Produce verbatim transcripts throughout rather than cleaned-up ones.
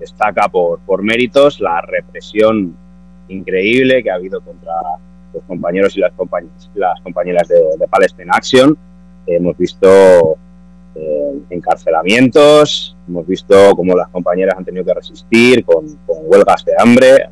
destaca por, por méritos la represión increíble que ha habido contra los compañeros y las compañeras, las compañeras de, de Palestine Action. Eh, hemos visto eh, encarcelamientos, hemos visto cómo las compañeras han tenido que resistir con, con huelgas de hambre.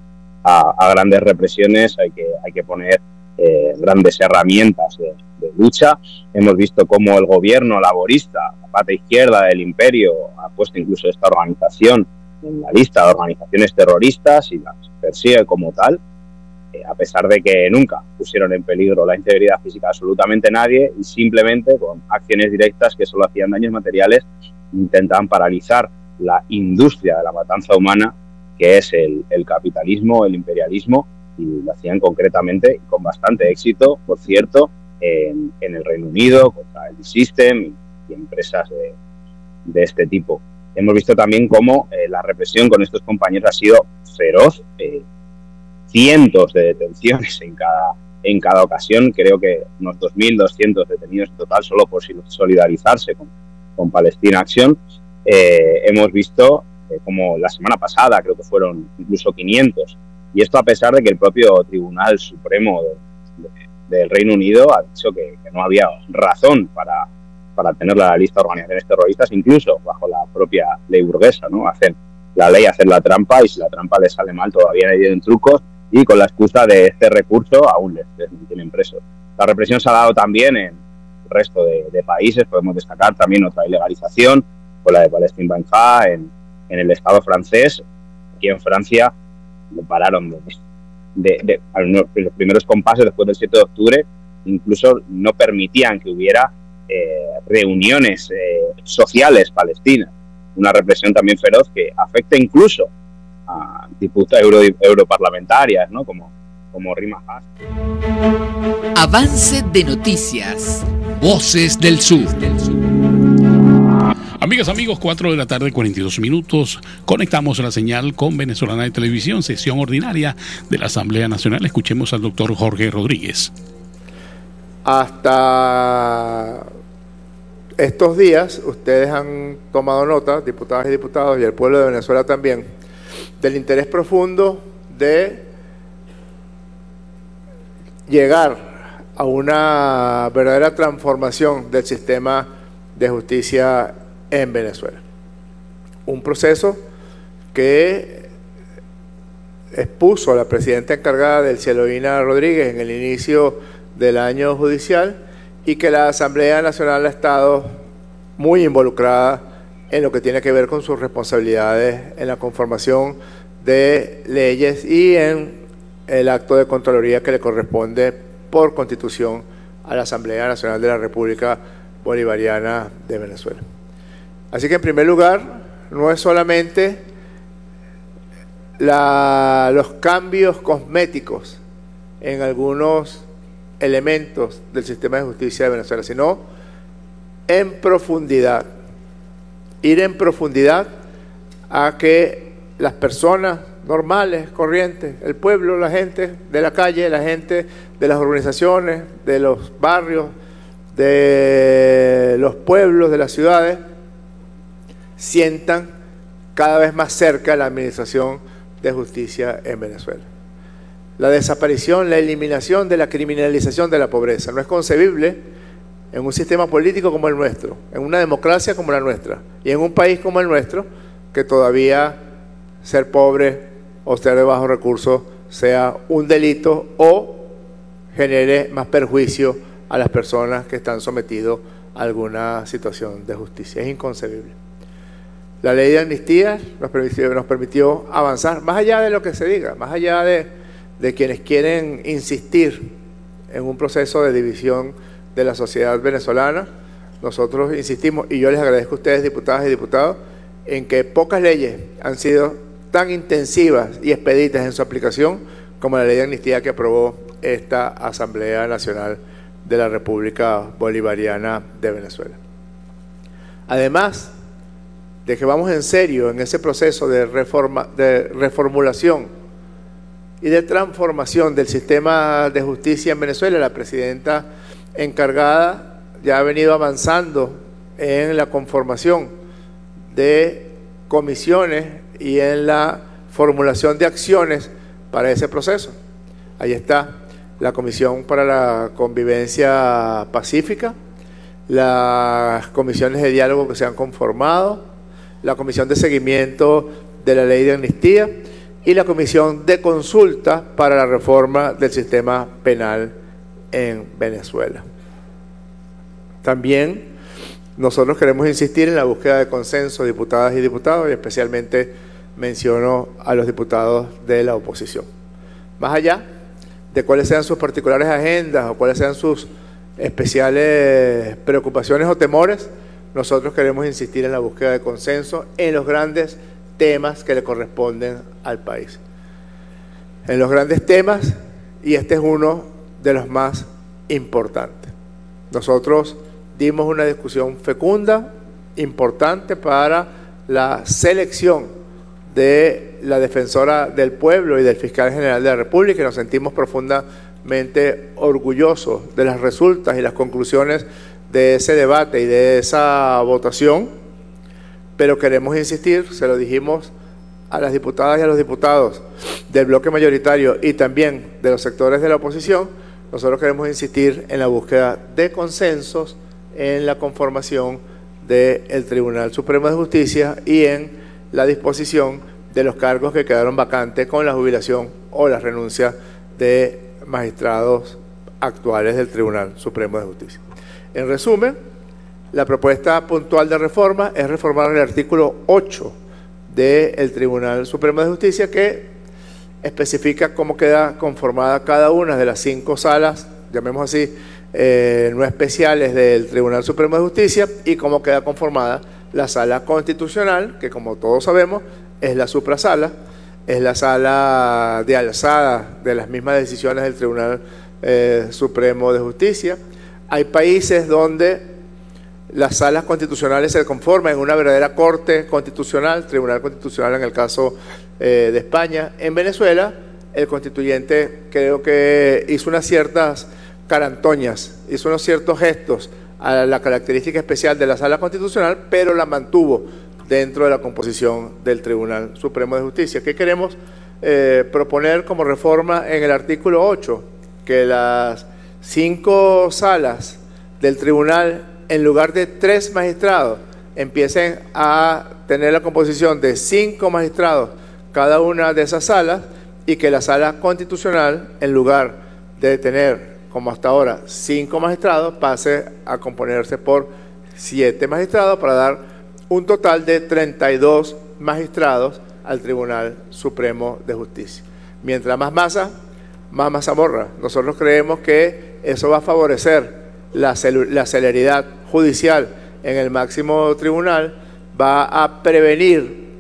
A, a grandes represiones hay que, hay que poner eh, grandes herramientas de, de lucha. Hemos visto cómo el gobierno laborista, la pata izquierda del imperio, ha puesto incluso esta organización en la lista de organizaciones terroristas y las persigue como tal, eh, a pesar de que nunca pusieron en peligro la integridad física de absolutamente nadie y simplemente con acciones directas que solo hacían daños materiales intentan paralizar la industria de la matanza humana, que es el, el capitalismo, el imperialismo, y lo hacían concretamente y con bastante éxito, por cierto, en, en el Reino Unido, contra el D-System y, y empresas de, de este tipo. Hemos visto también cómo eh, la represión con estos compañeros ha sido feroz, eh, cientos de detenciones en cada, en cada ocasión, creo que unos dos mil doscientos detenidos en total solo por solidarizarse con, con Palestine Action. Eh, hemos visto eh, como la semana pasada creo que fueron incluso quinientos, y esto a pesar de que el propio Tribunal Supremo de, de, del Reino Unido ha dicho que, que no había razón para, para tenerla en la lista de organizaciones terroristas, incluso bajo la propia ley burguesa, ¿no? Hacen la ley, hacer la trampa, y si la trampa les sale mal todavía le tienen trucos, y con la excusa de este recurso aún les, les mantienen presos. La represión se ha dado también en el resto de, de países. Podemos destacar también otra ilegalización, con la de Palestine Banfa en, en el Estado francés. Aquí en Francia lo pararon de, de, de, de los primeros compases después del siete de octubre, incluso no permitían que hubiera eh, reuniones eh, sociales palestinas. Una represión también feroz que afecta incluso a diputadas euro, europarlamentarias, ¿no? Como, como Rima Haas. Avance de noticias. Voces del Sur. Amigas, amigos, cuatro de la tarde, cuarenta y dos minutos. Conectamos la señal con Venezolana de Televisión, sesión ordinaria de la Asamblea Nacional. Escuchemos al doctor Jorge Rodríguez. Hasta estos días, ustedes han tomado nota, diputadas y diputados, y el pueblo de Venezuela también, del interés profundo de llegar a una verdadera transformación del sistema de justicia en Venezuela. Un proceso que expuso a la presidenta encargada del Cielovina Rodríguez en el inicio del año judicial, y que la Asamblea Nacional ha estado muy involucrada en lo que tiene que ver con sus responsabilidades en la conformación de leyes y en el acto de Contraloría que le corresponde por Constitución a la Asamblea Nacional de la República Bolivariana de Venezuela. Así que, en primer lugar, no es solamente la, los cambios cosméticos en algunos elementos del sistema de justicia de Venezuela, sino en profundidad, ir en profundidad a que las personas normales, corrientes, el pueblo, la gente de la calle, la gente de las organizaciones, de los barrios, de los pueblos, de las ciudades, sientan cada vez más cerca la administración de justicia en Venezuela. La desaparición, la eliminación de la criminalización de la pobreza. No es concebible en un sistema político como el nuestro, en una democracia como la nuestra y en un país como el nuestro, que todavía ser pobre o ser de bajos recursos sea un delito o genere más perjuicio a las personas que están sometidas a alguna situación de justicia. Es inconcebible. La ley de amnistía nos permitió, nos permitió avanzar, más allá de lo que se diga, más allá de, de quienes quieren insistir en un proceso de división de la sociedad venezolana. Nosotros insistimos, y yo les agradezco a ustedes, diputadas y diputados, en que pocas leyes han sido tan intensivas y expeditas en su aplicación como la ley de amnistía que aprobó esta Asamblea Nacional de la República Bolivariana de Venezuela. Además de que vamos en serio en ese proceso de, reforma, de reformulación y de transformación del sistema de justicia en Venezuela, la presidenta encargada ya ha venido avanzando en la conformación de comisiones y en la formulación de acciones para ese proceso. Ahí está la Comisión para la Convivencia Pacífica, las comisiones de diálogo que se han conformado, la Comisión de Seguimiento de la Ley de Amnistía y la Comisión de Consulta para la Reforma del Sistema Penal en Venezuela. También nosotros queremos insistir en la búsqueda de consenso, diputadas y diputados, y especialmente menciono a los diputados de la oposición. Más allá de cuáles sean sus particulares agendas o cuáles sean sus especiales preocupaciones o temores, nosotros queremos insistir en la búsqueda de consenso en los grandes temas que le corresponden al país. En los grandes temas, y este es uno de los más importantes. Nosotros dimos una discusión fecunda, importante para la selección de la defensora del pueblo y del fiscal general de la República, y nos sentimos profundamente orgullosos de las resultas y las conclusiones de ese debate y de esa votación, pero queremos insistir, se lo dijimos a las diputadas y a los diputados del bloque mayoritario y también de los sectores de la oposición, nosotros queremos insistir en la búsqueda de consensos en la conformación del Tribunal Supremo de Justicia y en la disposición de los cargos que quedaron vacantes con la jubilación o la renuncia de magistrados actuales del Tribunal Supremo de Justicia. En resumen, la propuesta puntual de reforma es reformar el artículo ocho del Tribunal Supremo de Justicia, que especifica cómo queda conformada cada una de las cinco salas, llamemos así, eh, no especiales del Tribunal Supremo de Justicia, y cómo queda conformada la sala constitucional, que como todos sabemos es la suprasala, es la sala de alzada de las mismas decisiones del Tribunal eh, Supremo de Justicia. Hay países donde las salas constitucionales se conforman en una verdadera corte constitucional, tribunal constitucional en el caso eh, de España. En Venezuela, el constituyente creo que hizo unas ciertas carantoñas, hizo unos ciertos gestos a la característica especial de la sala constitucional, pero la mantuvo dentro de la composición del Tribunal Supremo de Justicia. ¿Qué queremos eh, proponer como reforma en el artículo ocho? Que las cinco salas del tribunal, en lugar de tres magistrados, empiecen a tener la composición de cinco magistrados cada una de esas salas, y que la sala constitucional, en lugar de tener, como hasta ahora, cinco magistrados, pase a componerse por siete magistrados para dar un total de treinta y dos magistrados al Tribunal Supremo de Justicia. Mientras más masa, más mazamorra. Nosotros creemos que eso va a favorecer la, la celeridad judicial en el máximo tribunal, va a prevenir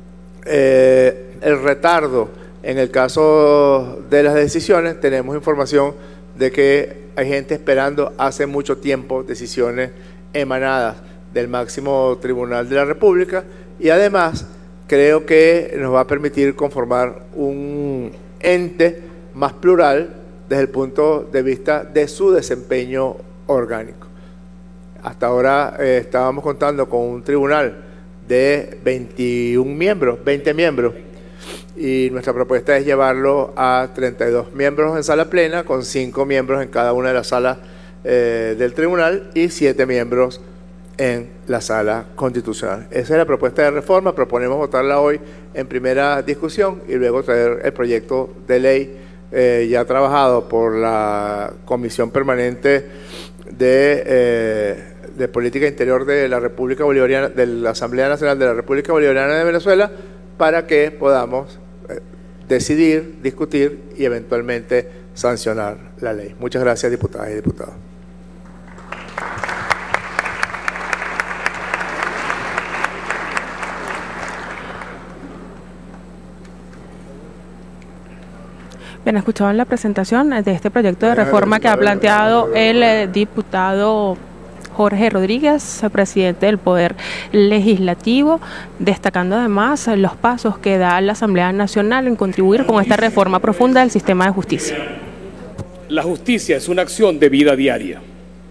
eh, el retardo en el caso de las decisiones. Tenemos información de que hay gente esperando hace mucho tiempo decisiones emanadas del máximo tribunal de la República, y además creo que nos va a permitir conformar un ente más plural desde el punto de vista de su desempeño orgánico. Hasta ahora eh, estábamos contando con un tribunal de veintiún miembros, veinte miembros, y nuestra propuesta es llevarlo a treinta y dos miembros en sala plena, con cinco miembros en cada una de las salas eh, del tribunal y siete miembros en la sala constitucional. Esa es la propuesta de reforma. Proponemos votarla hoy en primera discusión y luego traer el proyecto de ley eh, ya trabajado por la Comisión Permanente de, eh, de Política Interior de la República Bolivariana, de la Asamblea Nacional de la República Bolivariana de Venezuela, para que podamos eh, decidir, discutir y eventualmente sancionar la ley. Muchas gracias, diputadas y diputados. Bien, escuchaban la presentación de este proyecto de reforma que ha planteado el eh, diputado Jorge Rodríguez, presidente del Poder Legislativo, destacando además los pasos que da la Asamblea Nacional en contribuir con esta reforma profunda del sistema de justicia. La justicia es una acción de vida diaria.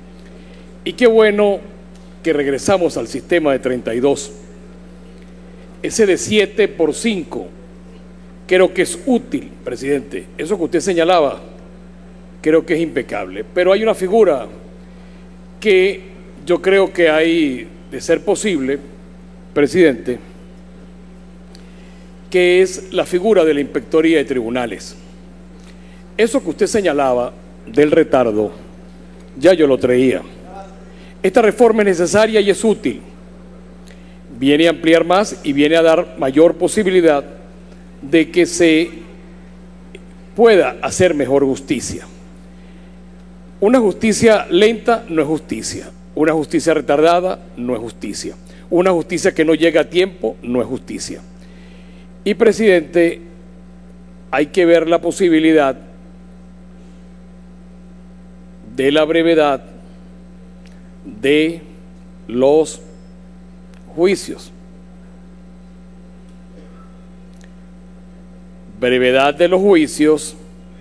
Y qué bueno que regresamos al sistema de treinta y dos. ese de siete por cinco, creo que es útil, presidente. Eso que usted señalaba, creo que es impecable. Pero hay una figura que yo creo que hay, de ser posible, presidente, que es la figura de la Inspectoría de Tribunales. Eso que usted señalaba del retardo, ya yo lo traía. Esta reforma es necesaria y es útil. Viene a ampliar más y viene a dar mayor posibilidad de que se pueda hacer mejor justicia. Una justicia lenta no es justicia. Una justicia retardada no es justicia. Una justicia que no llega a tiempo no es justicia. Y, presidente, hay que ver la posibilidad de la brevedad de los juicios. Brevedad de los juicios.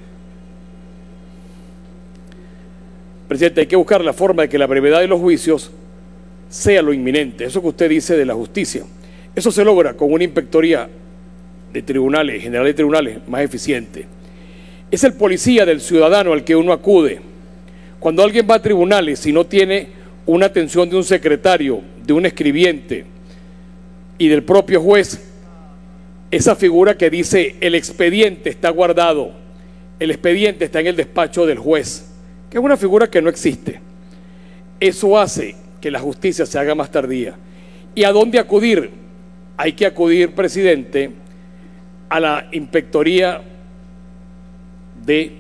Presidente, hay que buscar la forma de que la brevedad de los juicios sea lo inminente. Eso que usted dice de la justicia. Eso se logra con una inspectoría de tribunales, general de tribunales, más eficiente. Es el policía del ciudadano al que uno acude. Cuando alguien va a tribunales y no tiene una atención de un secretario, de un escribiente y del propio juez, esa figura que dice el expediente está guardado, el expediente está en el despacho del juez, que es una figura que no existe. Eso hace que la justicia se haga más tardía. ¿Y a dónde acudir? Hay que acudir, presidente, a la Inspectoría de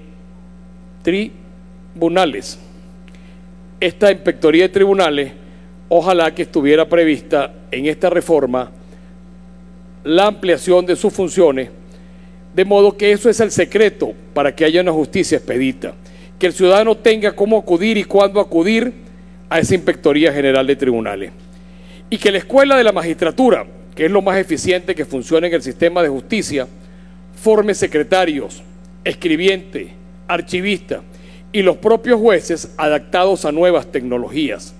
Tribunales. Esta Inspectoría de Tribunales, ojalá que estuviera prevista en esta reforma la ampliación de sus funciones, de modo que eso es el secreto para que haya una justicia expedita, que el ciudadano tenga cómo acudir y cuándo acudir a esa Inspectoría General de Tribunales, y que la Escuela de la Magistratura, que es lo más eficiente que funciona en el sistema de justicia, forme secretarios, escribientes, archivistas y los propios jueces adaptados a nuevas tecnologías.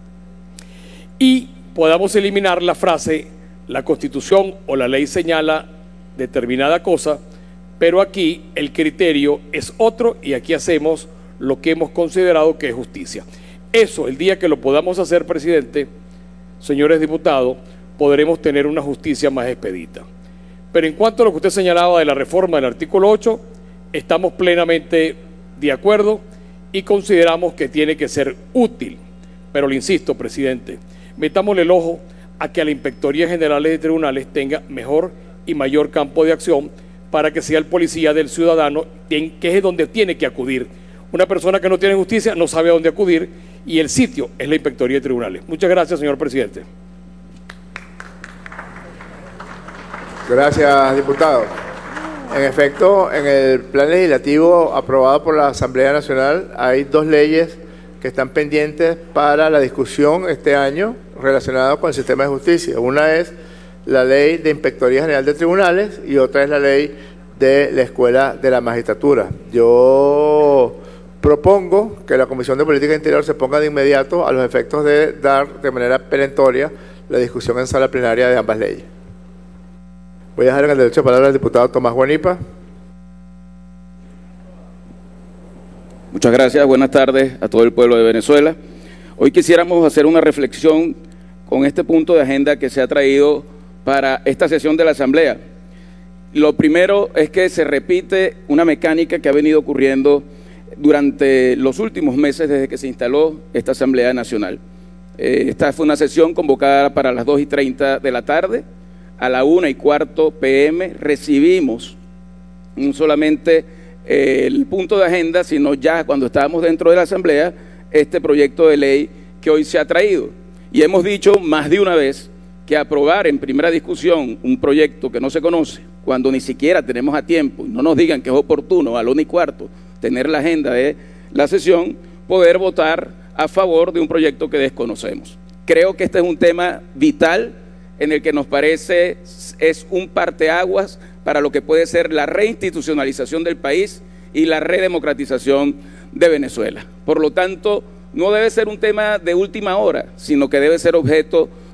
Y podamos eliminar la frase, la Constitución o la ley señala determinada cosa, pero aquí el criterio es otro y aquí hacemos lo que hemos considerado que es justicia. Eso, el día que lo podamos hacer, presidente, señores diputados, podremos tener una justicia más expedita. Pero en cuanto a lo que usted señalaba de la reforma del artículo ocho, estamos plenamente de acuerdo y consideramos que tiene que ser útil. Pero le insisto, presidente, metámosle el ojo a que la Inspectoría General de Tribunales tenga mejor y mayor campo de acción para que sea el policía del ciudadano, que es donde tiene que acudir. Una persona que no tiene justicia no sabe a dónde acudir y el sitio es la Inspectoría de Tribunales. Muchas gracias, señor presidente. Gracias, diputado. En efecto, en el plan legislativo aprobado por la Asamblea Nacional hay dos leyes que están pendientes para la discusión este año relacionadas con el sistema de justicia. Una es la ley de Inspectoría General de Tribunales y otra es la ley de la Escuela de la Magistratura. Yo propongo que la Comisión de Política Interior se ponga de inmediato a los efectos de dar de manera perentoria la discusión en sala plenaria de ambas leyes. Voy a dejar en el derecho de palabra al diputado Tomás Guanipa. Muchas gracias, buenas tardes a todo el pueblo de Venezuela. Hoy quisiéramos hacer una reflexión con este punto de agenda que se ha traído para esta sesión de la Asamblea. Lo primero es que se repite una mecánica que ha venido ocurriendo durante los últimos meses desde que se instaló esta Asamblea Nacional. Eh, esta fue una sesión convocada para las dos y treinta de la tarde. A la una y cuarto pe eme recibimos no solamente eh, el punto de agenda, sino ya cuando estábamos dentro de la Asamblea, este proyecto de ley que hoy se ha traído. Y hemos dicho más de una vez que aprobar en primera discusión un proyecto que no se conoce, cuando ni siquiera tenemos a tiempo, y no nos digan que es oportuno a la una y cuarto tener la agenda de la sesión, poder votar a favor de un proyecto que desconocemos. Creo que este es un tema vital en el que nos parece es un parteaguas para lo que puede ser la reinstitucionalización del país y la redemocratización de Venezuela. Por lo tanto, no debe ser un tema de última hora, sino que debe ser objeto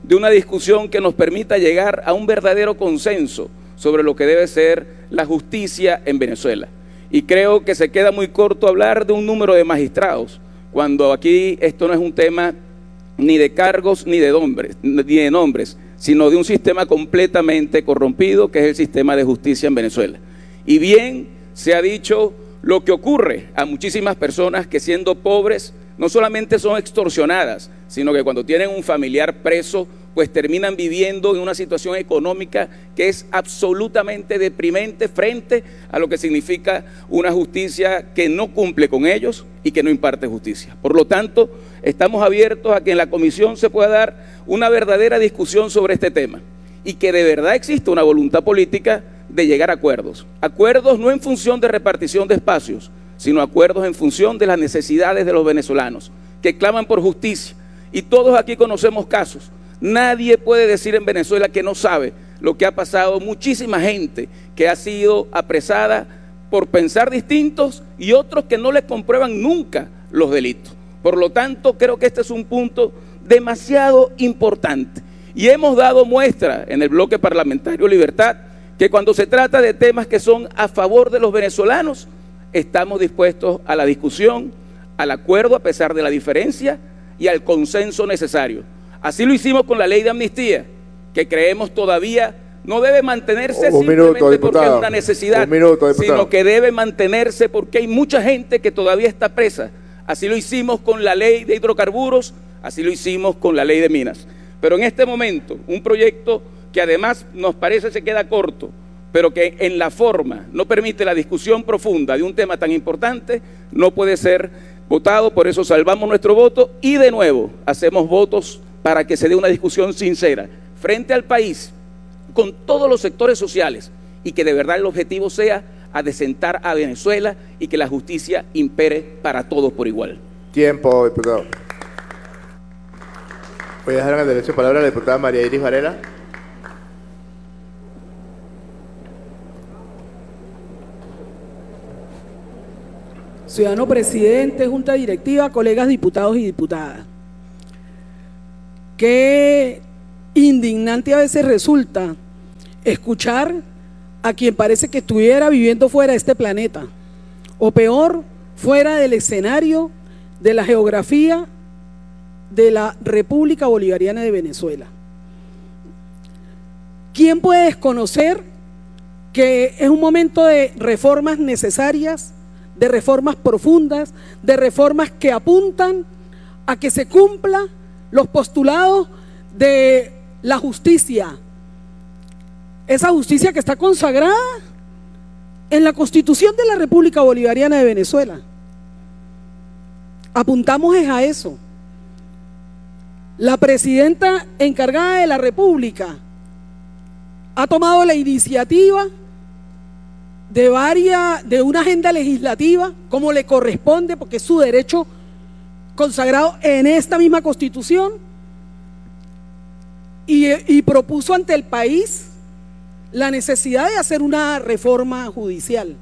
de una discusión que nos permita llegar a un verdadero consenso sobre lo que debe ser la justicia en Venezuela. Y creo que se queda muy corto hablar de un número de magistrados, cuando aquí esto no es un tema ni de cargos ni de nombres, ni de nombres, sino de un sistema completamente corrompido que es el sistema de justicia en Venezuela. Y bien se ha dicho lo que ocurre a muchísimas personas que, siendo pobres, no solamente son extorsionadas, sino que cuando tienen un familiar preso, pues terminan viviendo en una situación económica que es absolutamente deprimente frente a lo que significa una justicia que no cumple con ellos y que no imparte justicia. Por lo tanto, estamos abiertos a que en la comisión se pueda dar una verdadera discusión sobre este tema y que de verdad exista una voluntad política de llegar a acuerdos. Acuerdos no en función de repartición de espacios, sino acuerdos en función de las necesidades de los venezolanos, que claman por justicia. Y todos aquí conocemos casos. Nadie puede decir en Venezuela que no sabe lo que ha pasado. Muchísima gente que ha sido apresada por pensar distintos y otros que no les comprueban nunca los delitos. Por lo tanto, creo que este es un punto demasiado importante. Y hemos dado muestra en el bloque parlamentario Libertad que cuando se trata de temas que son a favor de los venezolanos, estamos dispuestos a la discusión, al acuerdo a pesar de la diferencia y al consenso necesario. Así lo hicimos con la ley de amnistía, que creemos todavía no debe mantenerse un simplemente minuto, porque es una necesidad, un minuto, sino que debe mantenerse porque hay mucha gente que todavía está presa. Así lo hicimos con la ley de hidrocarburos, así lo hicimos con la ley de minas. Pero en este momento, un proyecto que además nos parece se queda corto, pero que en la forma no permite la discusión profunda de un tema tan importante, no puede ser votado. Por eso salvamos nuestro voto y de nuevo hacemos votos para que se dé una discusión sincera frente al país, con todos los sectores sociales, y que de verdad el objetivo sea adecentar a Venezuela y que la justicia impere para todos por igual. Tiempo, diputado. Voy a dejar en el derecho de palabra a la diputada María Iris Varela. Ciudadano presidente, junta directiva, colegas diputados y diputadas. Qué indignante a veces resulta escuchar a quien parece que estuviera viviendo fuera de este planeta, o peor, fuera del escenario de la geografía de la República Bolivariana de Venezuela. ¿Quién puede desconocer que es un momento de reformas necesarias, de reformas profundas, de reformas que apuntan a que se cumpla los postulados de la justicia, esa justicia que está consagrada en la Constitución de la República Bolivariana de Venezuela? Apuntamos es a eso. La presidenta encargada de la República ha tomado la iniciativa de varias, de una agenda legislativa, como le corresponde, porque es su derecho consagrado en esta misma Constitución, y, y propuso ante el país la necesidad de hacer una reforma judicial.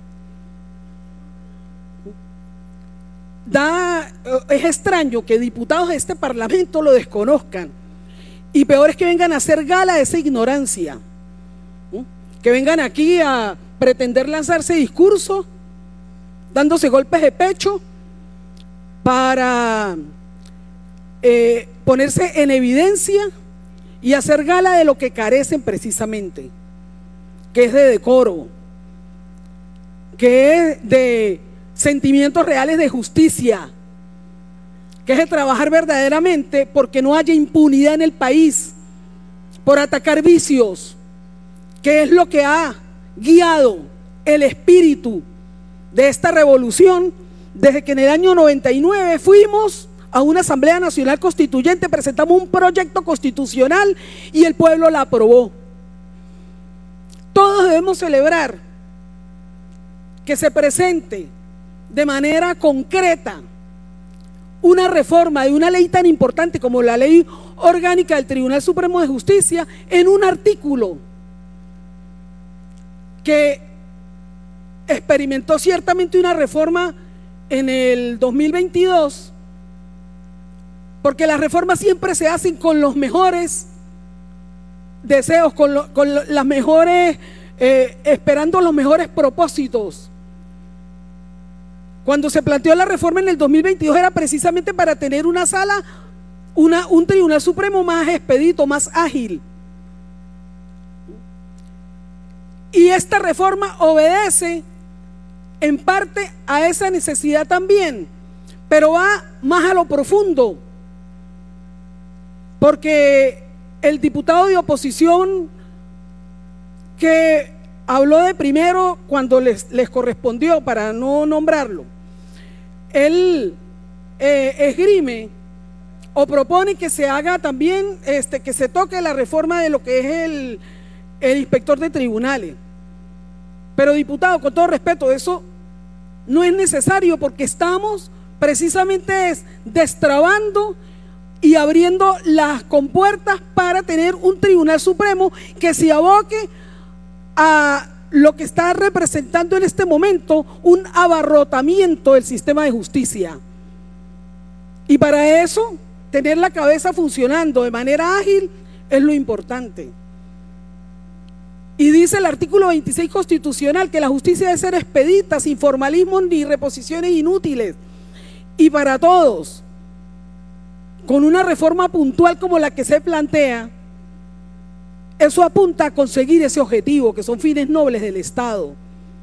Da, es extraño que diputados de este Parlamento lo desconozcan, y peor es que vengan a hacer gala de esa ignorancia, ¿sí? Que vengan aquí a pretender lanzarse discursos, dándose golpes de pecho para eh, ponerse en evidencia y hacer gala de lo que carecen precisamente, que es de decoro, que es de sentimientos reales de justicia, que es de trabajar verdaderamente porque no haya impunidad en el país, por atacar vicios, que es lo que ha guiado el espíritu de esta revolución desde que en el año noventa y nueve fuimos a una Asamblea Nacional Constituyente, presentamos un proyecto constitucional y el pueblo la aprobó. Todos debemos celebrar que se presente de manera concreta una reforma de una ley tan importante como la Ley Orgánica del Tribunal Supremo de Justicia en un artículo que experimentó ciertamente una reforma en el dos mil veintidós, porque las reformas siempre se hacen con los mejores deseos, con, lo, con lo, las mejores, eh, esperando los mejores propósitos. Cuando se planteó la reforma en el dos mil veintidós era precisamente para tener una sala, una, un Tribunal Supremo más expedito, más ágil. Y esta reforma obedece en parte a esa necesidad también, pero va más a lo profundo, porque el diputado de oposición que habló de primero cuando les, les correspondió, para no nombrarlo, él eh, esgrime o propone que se haga también, este, que se toque la reforma de lo que es el, el inspector de tribunales. Pero diputado, con todo respeto, eso no es necesario, porque estamos precisamente es destrabando y abriendo las compuertas para tener un Tribunal Supremo que se aboque a lo que está representando en este momento un abarrotamiento del sistema de justicia. Y para eso, tener la cabeza funcionando de manera ágil es lo importante. Y dice el artículo veintiséis constitucional que la justicia debe ser expedita, sin formalismo ni reposiciones inútiles, y para todos. Con una reforma puntual como la que se plantea, eso apunta a conseguir ese objetivo, que son fines nobles del Estado.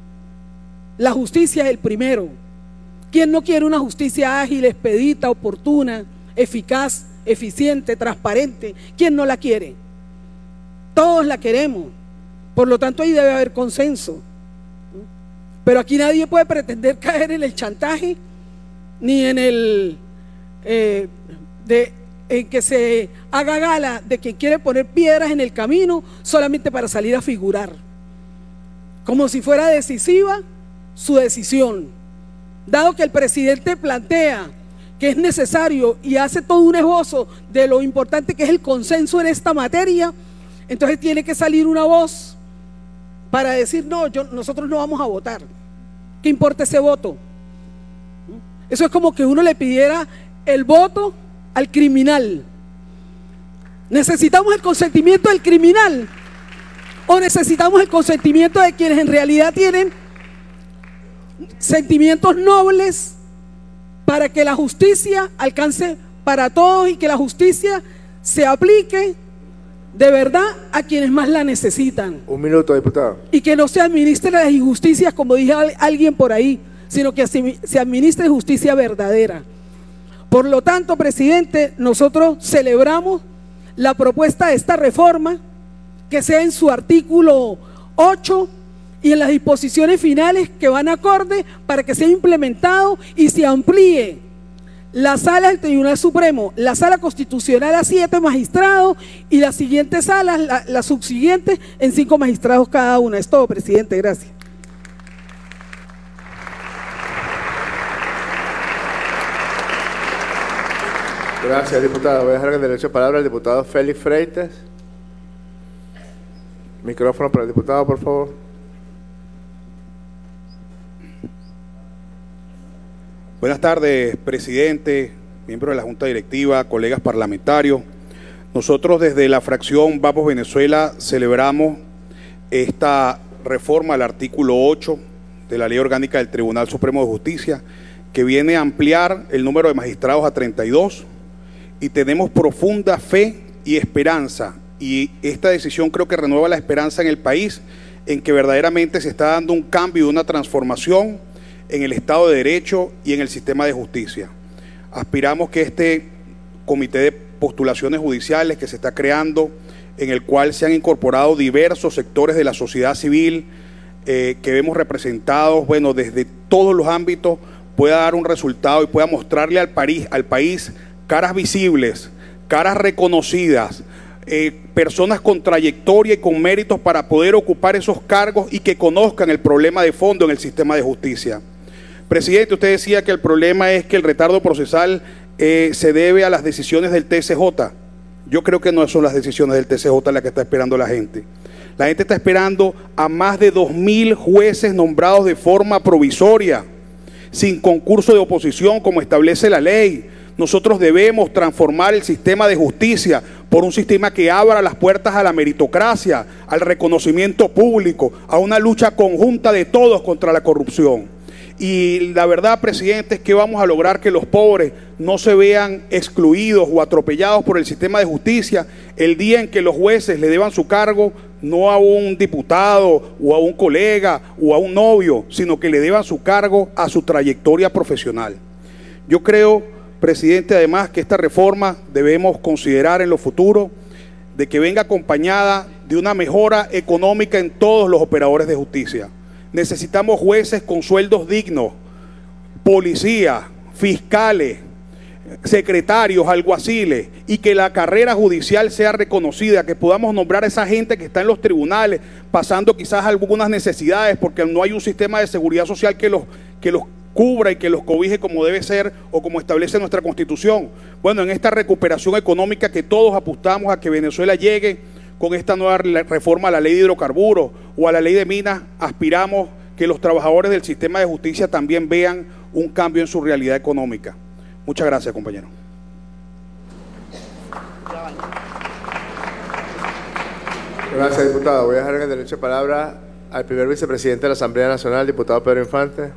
La justicia es el primero. ¿Quién no quiere una justicia ágil, expedita, oportuna, eficaz, eficiente, transparente? ¿Quién no la quiere? Todos la queremos. Por lo tanto, ahí debe haber consenso. Pero aquí nadie puede pretender caer en el chantaje, ni en el eh, de, en que se haga gala de quien quiere poner piedras en el camino solamente para salir a figurar, como si fuera decisiva su decisión. Dado que el presidente plantea que es necesario y hace todo un esbozo de lo importante que es el consenso en esta materia, entonces tiene que salir una voz para decir, no, yo, nosotros no vamos a votar. ¿Qué importa ese voto? Eso es como que uno le pidiera el voto al criminal. ¿Necesitamos el consentimiento del criminal o necesitamos el consentimiento de quienes en realidad tienen sentimientos nobles para que la justicia alcance para todos y que la justicia se aplique de verdad a quienes más la necesitan? Un minuto, diputado. Y que no se administre las injusticias como dije alguien por ahí, sino que se administre justicia verdadera. Por lo tanto, presidente, nosotros celebramos la propuesta de esta reforma, que sea en su artículo ocho y en las disposiciones finales que van acorde para que sea implementado y se amplíe la sala del Tribunal Supremo, la sala constitucional a siete magistrados y las siguientes salas, la, las subsiguientes, en cinco magistrados cada una. Es todo, presidente, gracias. Gracias, diputado. Voy a dejar el derecho de palabra al diputado Félix Freites. Micrófono para el diputado, por favor. Buenas tardes, presidente, miembros de la Junta Directiva, colegas parlamentarios. Nosotros desde la fracción Vamos Venezuela celebramos esta reforma al artículo ocho de la Ley Orgánica del Tribunal Supremo de Justicia, que viene a ampliar el número de magistrados a treinta y dos, y tenemos profunda fe y esperanza, y esta decisión creo que renueva la esperanza en el país, en que verdaderamente se está dando un cambio y una transformación en el Estado de Derecho y en el sistema de justicia. Aspiramos que este comité de postulaciones judiciales que se está creando, en el cual se han incorporado diversos sectores de la sociedad civil, eh, que vemos representados, bueno, desde todos los ámbitos, pueda dar un resultado y pueda mostrarle al país, al país caras visibles, caras reconocidas, eh, personas con trayectoria y con méritos para poder ocupar esos cargos y que conozcan el problema de fondo en el sistema de justicia. Presidente, usted decía que el problema es que el retardo procesal eh, se debe a las decisiones del T C J. Yo creo que no son las decisiones del T C J las que está esperando la gente. La gente está esperando a más de dos mil jueces nombrados de forma provisoria, sin concurso de oposición como establece la ley. Nosotros debemos transformar el sistema de justicia por un sistema que abra las puertas a la meritocracia, al reconocimiento público, a una lucha conjunta de todos contra la corrupción. Y la verdad, presidente, es que vamos a lograr que los pobres no se vean excluidos o atropellados por el sistema de justicia el día en que los jueces le deban su cargo no a un diputado o a un colega o a un novio, sino que le deban su cargo a su trayectoria profesional. Yo creo, presidente, además que esta reforma debemos considerar en lo futuro de que venga acompañada de una mejora económica en todos los operadores de justicia. Necesitamos jueces con sueldos dignos, policías, fiscales, secretarios, alguaciles, y que la carrera judicial sea reconocida, que podamos nombrar a esa gente que está en los tribunales, pasando quizás algunas necesidades, porque no hay un sistema de seguridad social que los, que los cubra y que los cobije como debe ser o como establece nuestra Constitución. Bueno, en esta recuperación económica que todos apostamos a que Venezuela llegue con esta nueva reforma a la ley de hidrocarburos o a la ley de minas, aspiramos que los trabajadores del sistema de justicia también vean un cambio en su realidad económica. Muchas gracias, compañero. Gracias, diputado. Voy a dejar en el derecho de palabra al primer vicepresidente de la Asamblea Nacional, diputado Pedro Infante.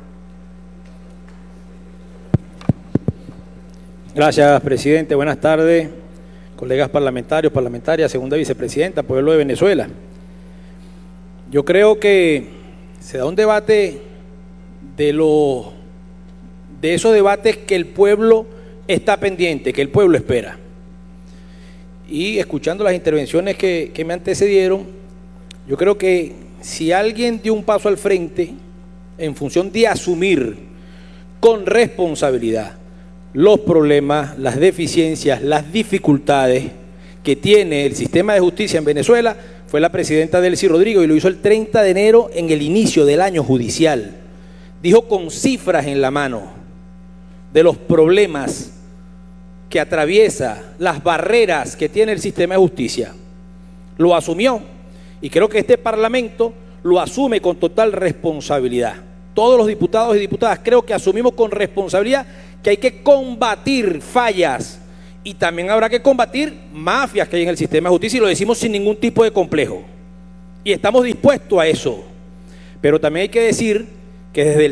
Gracias, presidente. Buenas tardes, colegas parlamentarios, parlamentarias, segunda vicepresidenta, pueblo de Venezuela. Yo creo que se da un debate de los de esos debates que el pueblo está pendiente, que el pueblo espera. Y escuchando las intervenciones que, que me antecedieron, yo creo que si alguien dio un paso al frente en función de asumir con responsabilidad los problemas, las deficiencias, las dificultades que tiene el sistema de justicia en Venezuela, fue la presidenta Delcy Rodríguez, y lo hizo el treinta de enero en el inicio del año judicial. Dijo con cifras en la mano de los problemas que atraviesa, las barreras que tiene el sistema de justicia. Lo asumió, y creo que este Parlamento lo asume con total responsabilidad. Todos los diputados y diputadas creo que asumimos con responsabilidad que hay que combatir fallas, y también habrá que combatir mafias que hay en el sistema de justicia, y lo decimos sin ningún tipo de complejo, y estamos dispuestos a eso. Pero también hay que decir que desde el